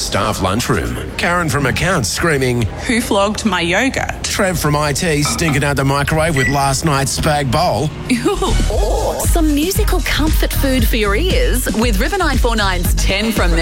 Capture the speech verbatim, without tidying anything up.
staff lunchroom. Karen from accounts screaming, "Who flogged my yogurt?" Trev from I T stinking out the microwave with last night's spag bowl. Or some musical comfort food for your ears with River nine four nine's ten from